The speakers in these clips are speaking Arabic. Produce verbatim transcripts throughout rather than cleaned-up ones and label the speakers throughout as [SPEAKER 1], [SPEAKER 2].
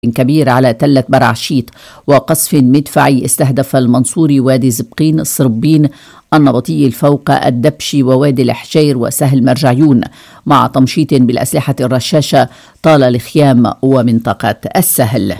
[SPEAKER 1] كبير على تلة برعشيت وقصف مدفعي استهدف المنصوري وادي زبقين الصربين النبطي الفوق الدبشي ووادي الحجير وسهل مرجعيون مع تمشيط بالأسلحة الرشاشة طال الخيام ومنطقة السهل.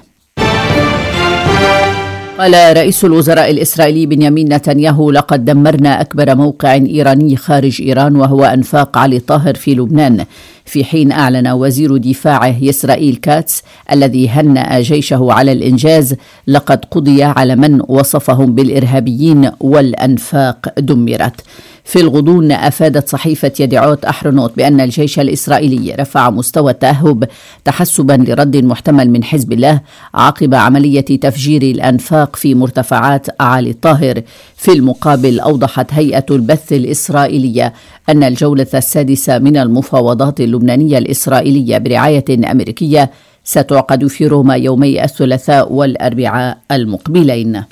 [SPEAKER 1] قال رئيس الوزراء الإسرائيلي بنيامين نتنياهو: لقد دمرنا أكبر موقع إيراني خارج إيران وهو أنفاق علي طاهر في لبنان، في حين أعلن وزير دفاعه إسرائيل كاتس الذي هنأ جيشه على الإنجاز: لقد قضي على من وصفهم بالإرهابيين والأنفاق دمرت. في الغضون أفادت صحيفة يدعوت أحرنوت بأن الجيش الإسرائيلي رفع مستوى التأهب تحسبا لرد محتمل من حزب الله عقب عملية تفجير الأنفاق في مرتفعات علي طاهر. في المقابل أوضحت هيئة البث الإسرائيلية أن الجولة السادسة من المفاوضات اللبنانية الإسرائيلية برعاية أمريكية ستعقد في روما يومي الثلاثاء والأربعاء المقبلين.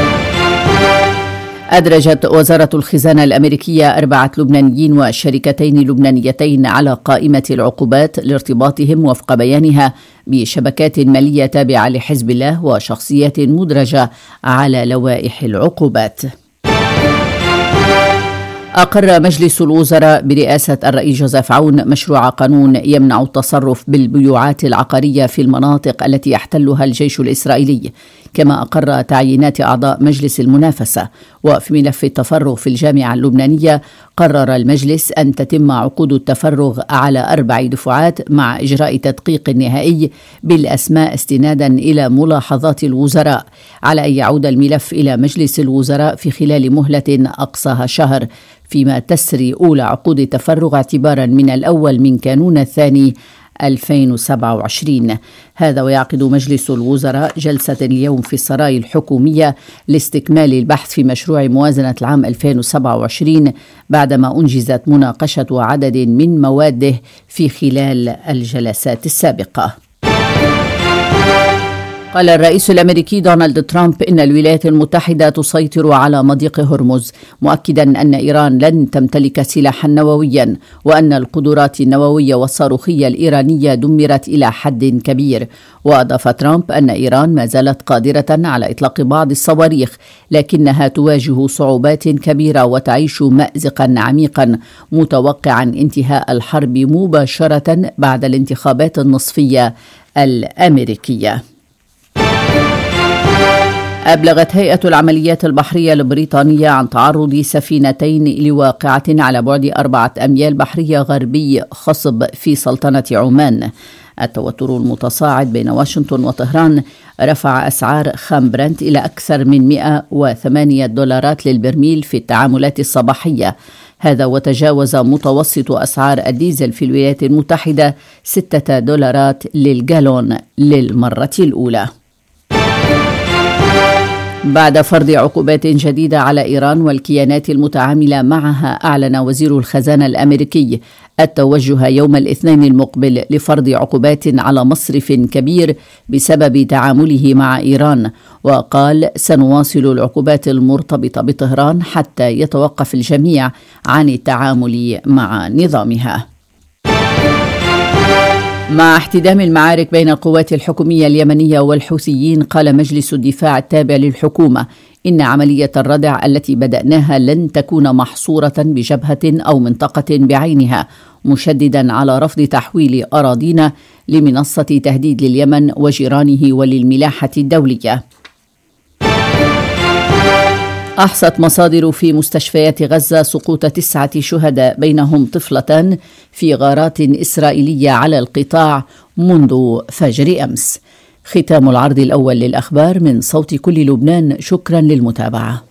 [SPEAKER 1] أدرجت وزارة الخزانة الأمريكية أربعة لبنانيين وشركتين لبنانيتين على قائمة العقوبات لارتباطهم وفق بيانها بشبكات مالية تابعة لحزب الله وشخصيات مدرجة على لوائح العقوبات. أقر مجلس الوزراء برئاسة الرئيس جوزيف عون مشروع قانون يمنع التصرف بالبيوعات العقارية في المناطق التي يحتلها الجيش الإسرائيلي، كما أقر تعيينات أعضاء مجلس المنافسة. وفي ملف التفرغ في الجامعة اللبنانية قرر المجلس أن تتم عقود التفرغ على أربع دفعات مع إجراء تدقيق نهائي بالأسماء استنادا إلى ملاحظات الوزراء، على أن يعود الملف إلى مجلس الوزراء في خلال مهلة أقصاها شهر، فيما تسري أولى عقود التفرغ اعتبارا من الأول من كانون الثاني ألفين وسبعة وعشرين. هذا ويعقد مجلس الوزراء جلسة اليوم في السراي الحكومية لاستكمال البحث في مشروع موازنة العام ألفين وسبعة وعشرين بعدما أنجزت مناقشة عدد من مواده في خلال الجلسات السابقة. قال الرئيس الأمريكي دونالد ترامب إن الولايات المتحدة تسيطر على مضيق هرمز، مؤكدا أن إيران لن تمتلك سلاحا نوويا، وأن القدرات النووية والصاروخية الإيرانية دمرت إلى حد كبير. وأضاف ترامب أن إيران ما زالت قادرة على إطلاق بعض الصواريخ، لكنها تواجه صعوبات كبيرة وتعيش مأزقا عميقا، متوقعا انتهاء الحرب مباشرة بعد الانتخابات النصفية الأمريكية. أبلغت هيئة العمليات البحرية البريطانية عن تعرض سفينتين لواقعة على بعد أربعة أميال بحرية غربي خصب في سلطنة عمان. التوتر المتصاعد بين واشنطن وطهران رفع أسعار خام برنت إلى أكثر من مئة وثمانية دولارات للبرميل في التعاملات الصباحية، هذا وتجاوز متوسط أسعار الديزل في الولايات المتحدة ستة دولارات للجالون للمرة الأولى. بعد فرض عقوبات جديدة على إيران والكيانات المتعاملة معها، أعلن وزير الخزانة الأمريكي التوجه يوم الاثنين المقبل لفرض عقوبات على مصرف كبير بسبب تعامله مع إيران، وقال: سنواصل العقوبات المرتبطة بطهران حتى يتوقف الجميع عن التعامل مع نظامها. مع احتدام المعارك بين القوات الحكومية اليمنية والحوثيين، قال مجلس الدفاع التابع للحكومة إن عملية الردع التي بدأناها لن تكون محصورة بجبهة أو منطقة بعينها، مشددا على رفض تحويل أراضينا لمنصة تهديد لليمن وجيرانه وللملاحة الدولية. أحصت مصادر في مستشفيات غزة سقوط تسعة شهداء بينهم طفلتان في غارات إسرائيلية على القطاع منذ فجر أمس. ختام العرض الأول للأخبار من صوت كل لبنان، شكرا للمتابعة.